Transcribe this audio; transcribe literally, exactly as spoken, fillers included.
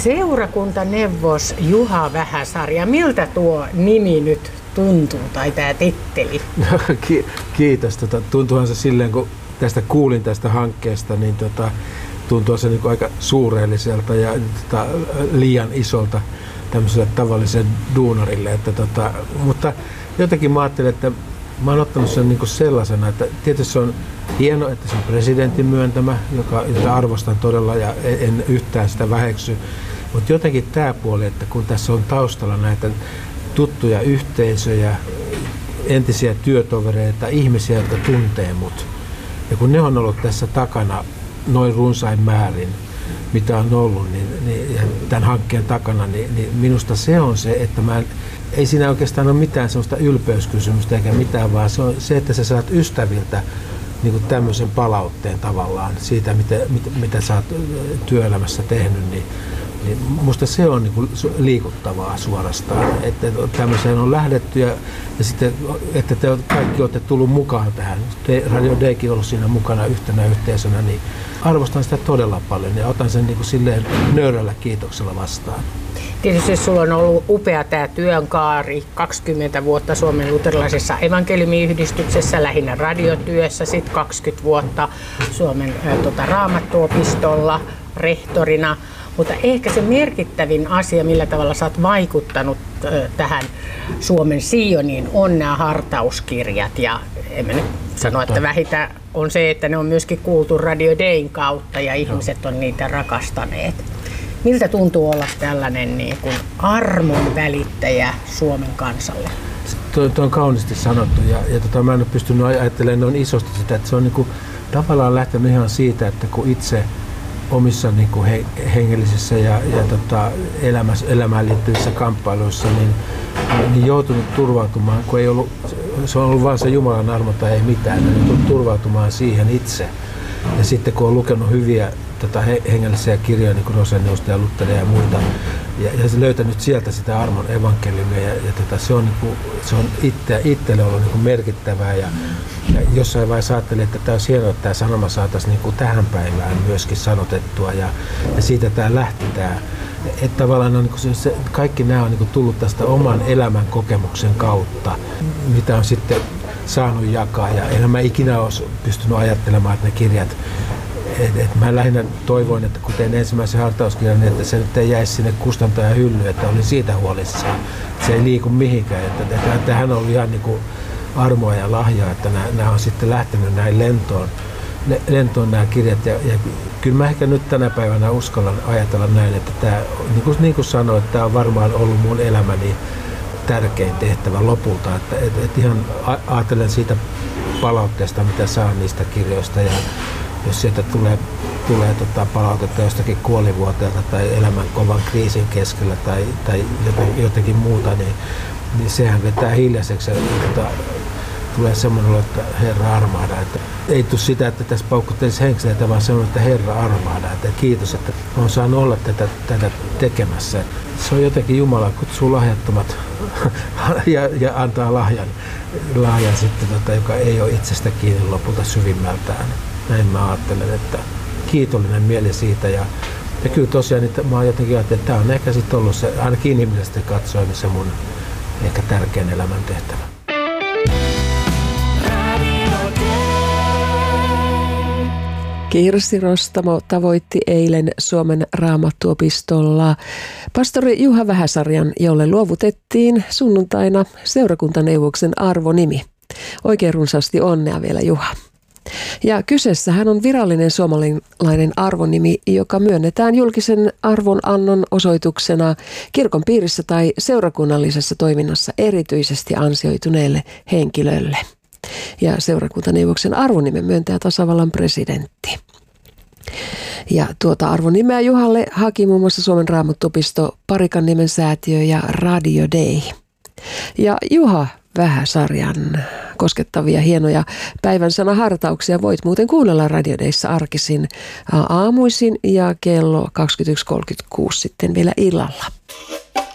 Seurakuntaneuvos Juha Vähäsarja, miltä tuo nimi nyt tuntuu tai tämä titteli? Kiitos. Tota, tuntuuhan se silleen, kun tästä kuulin tästä hankkeesta, niin tota, tuntuu se niin kuin aika suureelliselta ja tota, liian isolta tämmöiselle tavalliselle duunarille. Että, tota, mutta jotenkin mä ajattelin, että mä oon ottanut sen niin kuin sellaisena, että tietysti se on hieno, että se on presidentin myöntämä, joka, jota arvostan todella ja en yhtään sitä väheksy. Mutta jotenkin tämä puoli, että kun tässä on taustalla näitä tuttuja yhteisöjä, entisiä työtovereita, ihmisiä, jotka tuntee mut. Ja kun ne on ollut tässä takana noin runsain määrin, mitä on ollut, niin, niin tämän hankkeen takana, niin, niin minusta se on se, että mä en, ei siinä oikeastaan ole mitään sellaista ylpeyskysymystä eikä mitään, vaan se on se, että sä saat ystäviltä niin kuin tämmöisen palautteen tavallaan siitä, mitä, mitä, mitä sä oot työelämässä tehnyt, niin, niin musta se on niin kuin liikuttavaa suorastaan, että tämmöiseen on lähdetty ja, ja sitten, että te kaikki olette tullut mukaan tähän, Radio Dkin on ollut siinä mukana yhtenä yhteisönä, niin arvostan sitä todella paljon ja otan sen niin kuin silleen nöyrällä kiitoksella vastaan. Tietysti sulla on ollut upea tämä työnkaari, kaksikymmentä vuotta Suomen luterilaisessa evankeliumiyhdistyksessä, lähinnä radiotyössä, sitten kaksikymmentä vuotta Suomen ä, tota, Raamattuopistolla rehtorina. Mutta ehkä se merkittävin asia, millä tavalla sä oot vaikuttanut ä, tähän Suomen Sioniin, on nämä hartauskirjat. Ja en mä nyt sano, että vähitä on se, että ne on myöskin kuultu Radio Dayn kautta ja ihmiset on niitä rakastaneet. Miltä tuntuu olla tällainen niin kuin armon välittäjä Suomen kansalle? Tuo, tuo on kauniisti sanottu ja, ja tota, mä en ole pystynyt ajattelemaan noin isosti sitä, että se on niin kuin, tavallaan lähtenyt ihan siitä, että kun itse omissa niin kuin he, hengellisissä ja, ja tota, elämässä, elämään liittyvissä kamppailuissa niin, niin joutunut turvautumaan, kun ei ollut, se on ollut vain se Jumalan armo tai ei mitään, niin joutunut turvautumaan siihen itse. Ja sitten kun on lukenut hyviä tota, hengellisiä kirjoja, niin kuin Roseniusta ja Lutheria ja muita, ja, ja se löytänyt sieltä sitä armon evankeliumia, ja, ja tota, se on, niin kuin, se on itse, itselle ollut niin kuin merkittävää, ja, ja jossain vaiheessa ajattelin, että tämä olisi hienoa, että tämä sanoma saataisiin niin kuin tähän päivään myöskin sanotettua, ja, ja siitä tämä lähti tämä. Että tavallaan on, niin kuin se, kaikki nämä on niin kuin tullut tästä oman elämän kokemuksen kautta, mitä on sitten saanut jakaa, ja enhän mä ikinä olisi pystynyt ajattelemaan, että ne kirjat, et, et mä lähinnä toivoin, että kun tein ensimmäisen hartauskirjan, niin että se nyt ei jäisi sinne kustantajan hyllyyn, että olin siitä huolissaan, että se ei liiku mihinkään, että, että tämähän on ihan niin kuin armoa ja lahjaa, että nämä, nämä on sitten lähtenyt näin lentoon, lentoon nämä kirjat, ja, ja kyllä mä ehkä nyt tänä päivänä uskallan ajatella näin, että tämä, niin kuin, niin kuin sanoin, että tämä on varmaan ollut mun elämäni tärkein tehtävä lopulta, että et, et ihan ajattelen siitä palautteesta, mitä saan niistä kirjoista, ja jos sieltä tulee, tulee tota palautetta jostakin kuolivuoteelta tai elämän kovan kriisin keskellä tai, tai jotenkin muuta, niin, niin sehän vetää hiljaiseksi, että tulee semmoinen olo, että Herra armahda, että ei tule sitä, että tässä paukuttelisi henkseleitä, vaan semmoinen, että Herra armahda, että kiitos, että olen saanut olla tätä, tätä tekemässä. Se on jotenkin Jumala kutsuu lahjattomat ja, ja antaa lahjan, lahjan sitten, tota, joka ei ole itsestä kiinni lopulta syvimmältään. Näin mä ajattelen, että kiitollinen mieli siitä. Ja, ja kyllä tosiaan, että mä jotenkin ajattelin, että tämä on ehkä sitten ollut se, ainakin inhimillisesti katsoen, se mun ehkä tärkein elämäntehtävä. Kirsi Rostamo tavoitti eilen Suomen Raamattuopistolla pastori Juha Vähäsarjan, jolle luovutettiin sunnuntaina seurakuntaneuvoksen arvonimi. Oikein runsaasti onnea vielä, Juha. Ja kyseessähän on virallinen suomalainen arvonimi, joka myönnetään julkisen arvonannon osoituksena kirkon piirissä tai seurakunnallisessa toiminnassa erityisesti ansioituneelle henkilölle. Ja seurakuntaneuvoksen arvonimen myöntää tasavallan presidentti. Ja tuota arvonimeä Juhalle haki muun muassa Suomen Raamattuopisto, Parikanniemen säätiö ja Radio Day. Ja Juha Vähäsarjan koskettavia hienoja päivän sanahartauksia voit muuten kuunnella Radio Dayssa arkisin aamuisin ja kello kaksikymmentäyksi kolmekymmentäkuusi sitten vielä illalla.